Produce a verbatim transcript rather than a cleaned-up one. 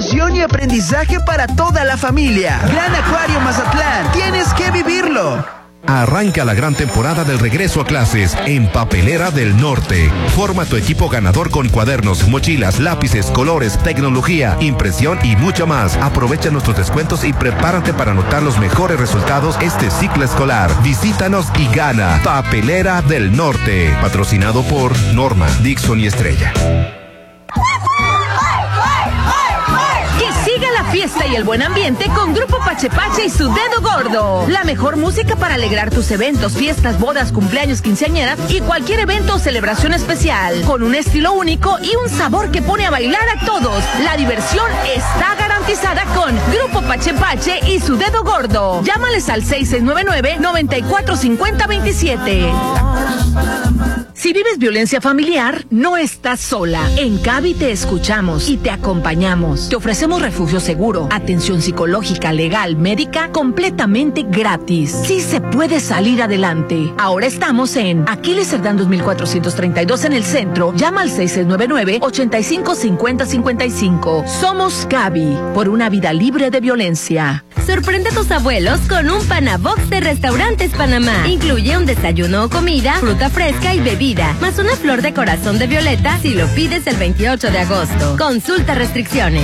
emoción y aprendizaje para toda la familia. Gran Acuario Mazatlán, tienes que vivirlo. Arranca la gran temporada del regreso a clases en Papelera del Norte. Forma tu equipo ganador con cuadernos, mochilas, lápices, colores, tecnología, impresión y mucho más. Aprovecha nuestros descuentos y prepárate para anotar los mejores resultados este ciclo escolar. Visítanos y gana. Papelera del Norte. Patrocinado por Norma, Dixon y Estrella. Siga la fiesta y el buen ambiente con Grupo Pache Pache y su Dedo Gordo. La mejor música para alegrar tus eventos, fiestas, bodas, cumpleaños, quinceañeras y cualquier evento o celebración especial. Con un estilo único y un sabor que pone a bailar a todos. La diversión está garantizada con Grupo Pache Pache y su Dedo Gordo. Llámales al seis seis nueve nueve, nueve cuatro cinco cero dos siete. Si vives violencia familiar, no estás sola. En Cavi te escuchamos y te acompañamos. Te ofrecemos refugio seguro, atención psicológica, legal, médica, completamente gratis. Sí se puede salir adelante. Ahora estamos en Aquiles Cerdán dos mil cuatrocientos treinta y dos en el centro. Llama al seis seis nueve nueve, ocho cinco cinco cero cinco cinco. Somos Cavi, por una vida libre de violencia. Sorprende a tus abuelos con un Panabox de Restaurantes Panamá. Incluye un desayuno o comida, fruta fresca y bebida, más una flor de corazón de violeta si lo pides el veintiocho de agosto. Consulta restricciones.